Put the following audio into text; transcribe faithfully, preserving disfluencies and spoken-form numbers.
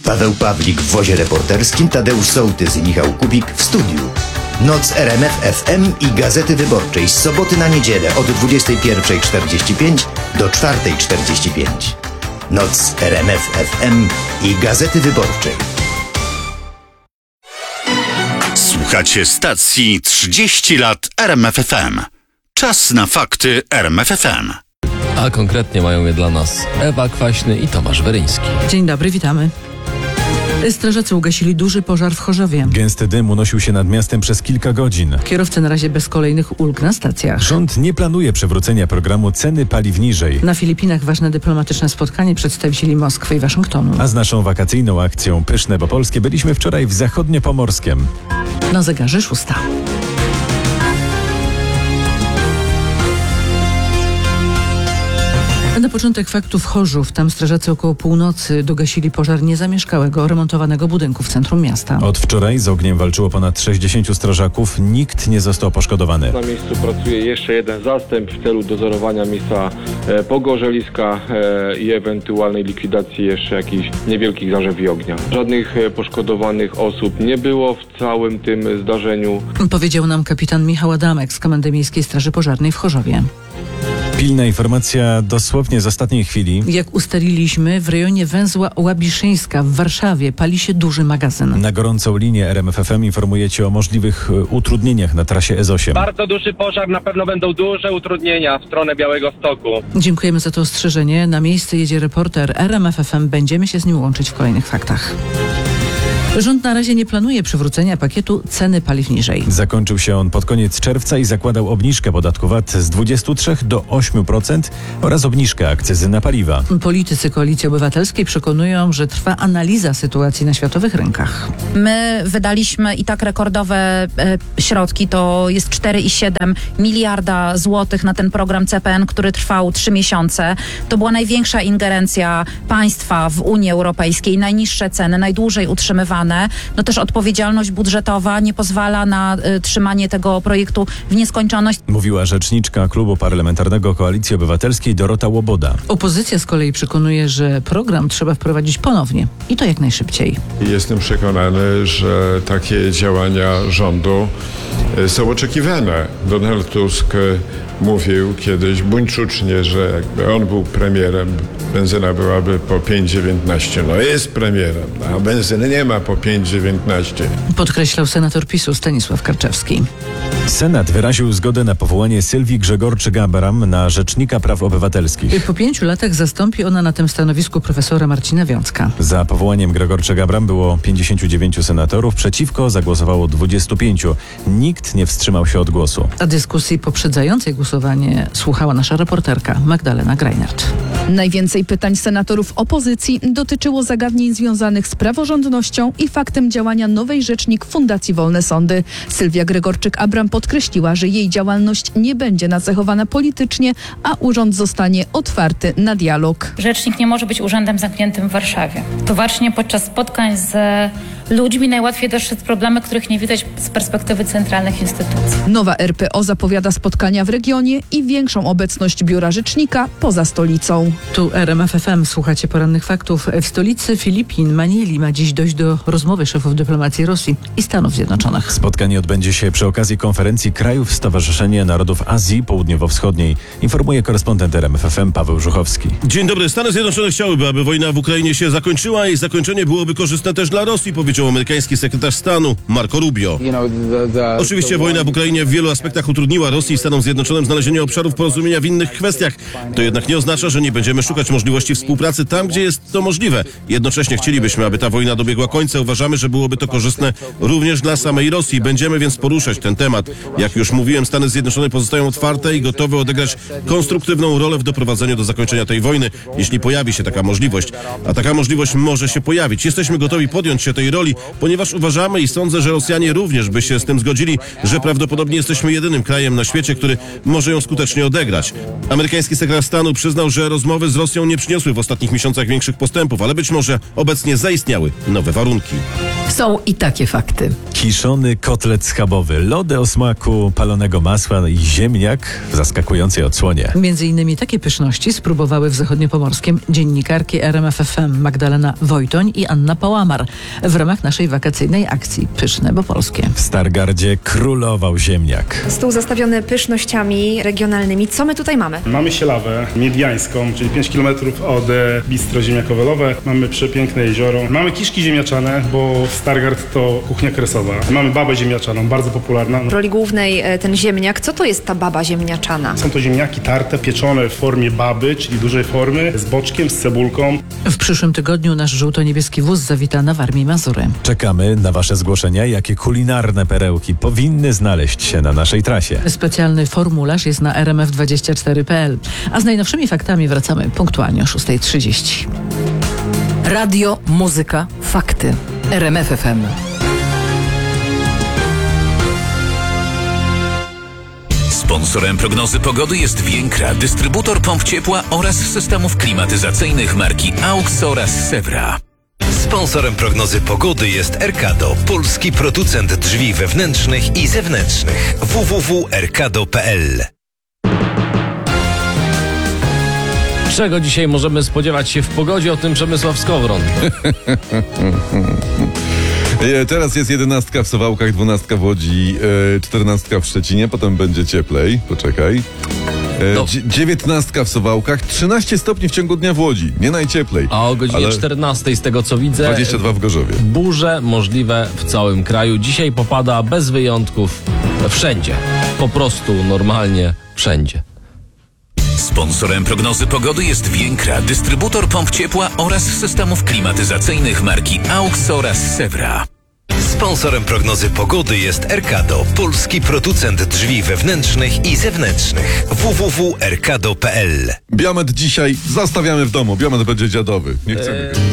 Paweł Pawlik w wozie reporterskim, Tadeusz Sołtys i Michał Kubik w studiu. Noc R M F F M i Gazety Wyborczej z soboty na niedzielę od dwudziestej pierwszej czterdzieści pięć do czwartej czterdzieści pięć. Noc R M F F M i Gazety Wyborczej. Słuchacie stacji trzydzieści lat R M F F M. Czas na fakty R M F F M. A konkretnie mają je dla nas Ewa Kwaśny i Tomasz Weryński. Dzień dobry, witamy. Strażacy ugasili duży pożar w Chorzowie. Gęsty dym unosił się nad miastem przez kilka godzin. Kierowcy na razie bez kolejnych ulg na stacjach. Rząd nie planuje przywrócenia programu ceny paliw niżej. Na Filipinach ważne dyplomatyczne spotkanie przedstawicieli Moskwy i Waszyngtonu. A z naszą wakacyjną akcją Pyszne bo Polskie byliśmy wczoraj w Zachodniopomorskiem. Na zegarze szósta. Na początek faktów Chorzów. Tam strażacy około północy dogasili pożar niezamieszkałego, remontowanego budynku w centrum miasta. Od wczoraj z ogniem walczyło ponad sześćdziesięciu strażaków. Nikt nie został poszkodowany. Na miejscu pracuje jeszcze jeden zastęp w celu dozorowania miejsca e, pogorzeliska e, i ewentualnej likwidacji jeszcze jakichś niewielkich zarzewi ognia. Żadnych e, poszkodowanych osób nie było w całym tym zdarzeniu. Powiedział nam kapitan Michał Adamek z Komendy Miejskiej Straży Pożarnej w Chorzowie. Pilna informacja dosłownie z ostatniej chwili. Jak ustaliliśmy, w rejonie węzła Łabiszyńska w Warszawie pali się duży magazyn. Na gorącą linię R M F F M informujecie o możliwych utrudnieniach na trasie S osiem. Bardzo duży pożar, na pewno będą duże utrudnienia w stronę Białegostoku. Dziękujemy za to ostrzeżenie. Na miejsce jedzie reporter R M F F M. Będziemy się z nim łączyć w kolejnych faktach. Rząd na razie nie planuje przywrócenia pakietu ceny paliw niżej. Zakończył się on pod koniec czerwca i zakładał obniżkę podatku V A T z dwudziestu trzech do ośmiu procent oraz obniżkę akcyzy na paliwa. Politycy Koalicji Obywatelskiej przekonują, że trwa analiza sytuacji na światowych rynkach. My wydaliśmy i tak rekordowe e, środki, to jest cztery i siedem miliarda złotych na ten program C P N, który trwał trzy miesiące. To była największa ingerencja państwa w Unii Europejskiej, najniższe ceny, najdłużej utrzymywane. No też odpowiedzialność budżetowa nie pozwala na y, trzymanie tego projektu w nieskończoność. Mówiła rzeczniczka Klubu Parlamentarnego Koalicji Obywatelskiej Dorota Łoboda. Opozycja z kolei przekonuje, że program trzeba wprowadzić ponownie i to jak najszybciej. Jestem przekonany, że takie działania rządu są oczekiwane. Donald Tusk mówił kiedyś buńczucznie, że jakby on był premierem, benzyna byłaby po pięć dziewiętnaście. No jest premierem, a benzyny nie ma po pięć dziewiętnaście. Podkreślał senator PiSu Stanisław Karczewski. Senat wyraził zgodę na powołanie Sylwii Grzegorczyk-Abram na Rzecznika Praw Obywatelskich. Po pięciu latach zastąpi ona na tym stanowisku profesora Marcina Wiącka. Za powołaniem Grzegorczyk-Abram było pięćdziesięciu dziewięciu senatorów, przeciwko zagłosowało dwudziestu pięciu. Nikt nie wstrzymał się od głosu. A dyskusji poprzedzającej głosowanie słuchała nasza reporterka Magdalena Greinert. Najwięcej pytań senatorów opozycji dotyczyło zagadnień związanych z praworządnością i faktem działania nowej rzecznik Fundacji Wolne Sądy. Sylwia Grzegorczyk-Abram podkreśliła, że jej działalność nie będzie nacechowana politycznie, a urząd zostanie otwarty na dialog. Rzecznik nie może być urzędem zamkniętym w Warszawie. To właśnie podczas spotkań z ludźmi najłatwiej dostrzec problemy, których nie widać z perspektywy centralnych instytucji. Nowa R P O zapowiada spotkania w regionie i większą obecność biura rzecznika poza stolicą. Tu R M F F M, słuchacie porannych faktów. W stolicy Filipin, Manili, ma dziś dojść do rozmowy szefów dyplomacji Rosji i Stanów Zjednoczonych. Spotkanie odbędzie się przy okazji konferencji krajów Stowarzyszenia Narodów Azji Południowo-Wschodniej. Informuje korespondent R M F F M Paweł Żuchowski. Dzień dobry. Stany Zjednoczone chciałyby, aby wojna w Ukrainie się zakończyła i zakończenie byłoby korzystne też dla Rosji, powiedział amerykański sekretarz stanu Marco Rubio. Oczywiście wojna w Ukrainie w wielu aspektach utrudniła Rosji i Stanom Zjednoczonym znalezienie obszarów porozumienia w innych kwestiach. To jednak nie oznacza, że nie będziemy szukać możliwości współpracy tam, gdzie jest to możliwe. Jednocześnie chcielibyśmy, aby ta wojna dobiegła końca. Uważamy, że byłoby to korzystne również dla samej Rosji. Będziemy więc poruszać ten temat. Jak już mówiłem, Stany Zjednoczone pozostają otwarte i gotowe odegrać konstruktywną rolę w doprowadzeniu do zakończenia tej wojny, jeśli pojawi się taka możliwość. A taka możliwość może się pojawić. Jesteśmy gotowi podjąć się tej roli, ponieważ uważamy i sądzę, że Rosjanie również by się z tym zgodzili, że prawdopodobnie jesteśmy jedynym krajem na świecie, który może ją skutecznie odegrać. Amerykański sekretarz stanu przyznał, że rozmowy z Rosją nie przyniosły w ostatnich miesiącach większych postępów, ale być może obecnie zaistniały nowe warunki. Są i takie fakty. Kiszony kotlet schabowy, lody o smaku palonego masła i ziemniak w zaskakującej odsłonie. Między innymi takie pyszności spróbowały w Zachodniopomorskiem dziennikarki R M F F M Magdalena Wojtoń i Anna Pałamar w ramach naszej wakacyjnej akcji Pyszne, bo polskie. W Stargardzie królował ziemniak. Stół zastawiony pysznościami regionalnymi. Co my tutaj mamy? Mamy sielawę miedjańską, czyli pięć kilometrów od bistro ziemniakowe. Mamy przepiękne jezioro. Mamy kiszki ziemniaczane, bo Stargard to kuchnia kresowa. Mamy babę ziemniaczaną, bardzo popularna. W roli głównej ten ziemniak. Co to jest ta baba ziemniaczana? Są to ziemniaki tarte, pieczone w formie baby, czyli dużej formy, z boczkiem, z cebulką. W przyszłym tygodniu nasz żółto-niebieski wóz zawita na Warmii i Mazury. Czekamy na wasze zgłoszenia, jakie kulinarne perełki powinny znaleźć się na naszej trasie. Specjalny formularz jest na r m f dwadzieścia cztery kropka p l. A z najnowszymi faktami wracamy punktualnie o szósta trzydzieści. Radio, muzyka, fakty. R M F F M. Sponsorem prognozy pogody jest Więkra, dystrybutor pomp ciepła oraz systemów klimatyzacyjnych marki AUX oraz Sewra. Sponsorem prognozy pogody jest Erkado, polski producent drzwi wewnętrznych i zewnętrznych. w w w kropka erkado kropka p l. Czego dzisiaj możemy spodziewać się w pogodzie? O tym Przemysław Skowron. Teraz jest jedenastka w Suwałkach, dwunastka w Łodzi, czternastka w Szczecinie, potem będzie cieplej, poczekaj. No. dziewiętnastka w Suwałkach, trzynaście stopni w ciągu dnia w Łodzi, nie najcieplej. A o godzinie ale czternastej z tego co widzę, dwadzieścia dwa w Gorzowie. Burze możliwe w całym kraju. Dzisiaj popada bez wyjątków wszędzie. Po prostu normalnie wszędzie. Sponsorem prognozy pogody jest Więkra, dystrybutor pomp ciepła oraz systemów klimatyzacyjnych marki AUX oraz Sewra. Sponsorem prognozy pogody jest Erkado, polski producent drzwi wewnętrznych i zewnętrznych. w w w kropka erkado kropka p l. Biomet dzisiaj zostawiamy w domu, biomet będzie dziadowy, nie chcemy go.